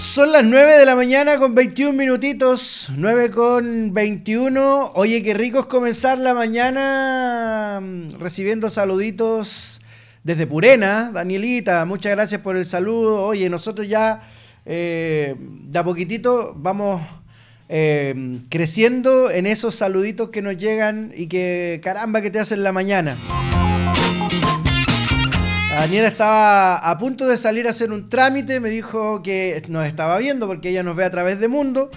Son las 9 de la mañana con 21 minutitos, 9 con 21. Oye, qué rico es comenzar la mañana recibiendo saluditos desde Purena. Danielita, muchas gracias por el saludo. Oye, nosotros ya de a poquitito vamos creciendo en esos saluditos que nos llegan y que caramba que te hacen la mañana. Daniela estaba a punto de salir a hacer un trámite, me dijo que nos estaba viendo porque ella nos ve a través de Mundo,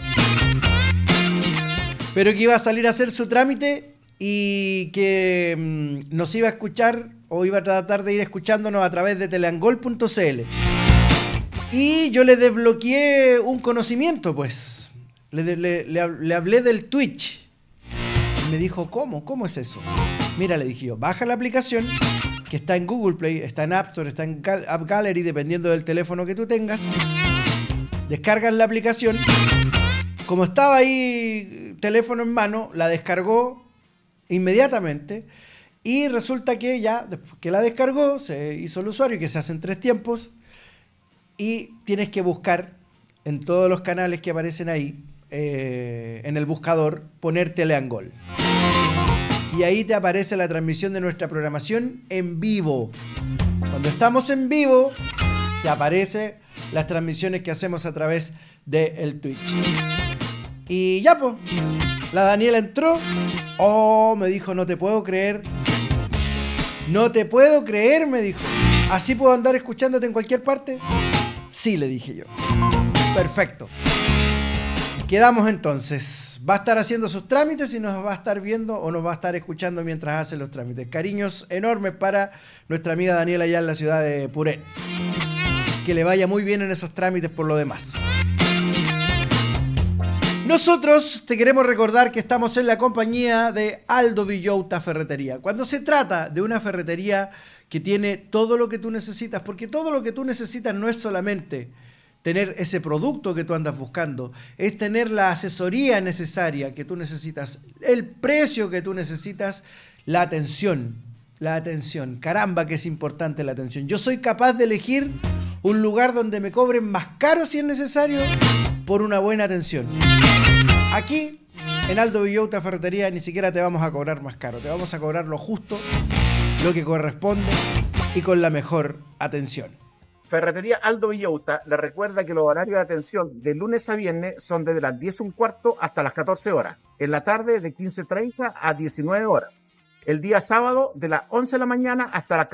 pero que iba a salir a hacer su trámite y que nos iba a escuchar o iba a tratar de ir escuchándonos a través de teleangol.cl. Y yo le desbloqueé un conocimiento, pues. Le hablé del Twitch. Y me dijo, ¿cómo? ¿Cómo es eso? Mira, le dije yo, baja la aplicación que está en Google Play, está en App Store, está en App Gallery, dependiendo del teléfono que tú tengas. Descargan la aplicación. Como estaba ahí teléfono en mano, la descargó inmediatamente y resulta que ya, después que la descargó, se hizo el usuario, que se hace en 3 tiempos, y tienes que buscar en todos los canales que aparecen ahí, en el buscador, poner Teleangol. Y ahí te aparece la transmisión de nuestra programación en vivo. Cuando estamos en vivo, te aparecen las transmisiones que hacemos a través del Twitch. Y ya, pues, la Daniela entró. Oh, me dijo, no te puedo creer. No te puedo creer, me dijo. ¿Así puedo andar escuchándote en cualquier parte? Sí, le dije yo. Perfecto. Quedamos entonces. Va a estar haciendo sus trámites y nos va a estar viendo o nos va a estar escuchando mientras hace los trámites. Cariños enormes para nuestra amiga Daniela allá en la ciudad de Purén. Que le vaya muy bien en esos trámites por lo demás. Nosotros te queremos recordar que estamos en la compañía de Aldo Villota Ferretería. Cuando se trata de una ferretería que tiene todo lo que tú necesitas, porque todo lo que tú necesitas no es solamente tener ese producto que tú andas buscando, es tener la asesoría necesaria que tú necesitas, el precio que tú necesitas, la atención. Caramba que es importante la atención. Yo soy capaz de elegir un lugar donde me cobren más caro si es necesario por una buena atención. Aquí, en Aldo Villota Ferretería, ni siquiera te vamos a cobrar más caro, te vamos a cobrar lo justo, lo que corresponde y con la mejor atención. Ferretería Aldo Villota le recuerda que los horarios de atención de lunes a viernes son desde las 10:15 hasta las 14 horas. En la tarde de 15:30 a 19 horas. El día sábado de las 11 de la mañana hasta las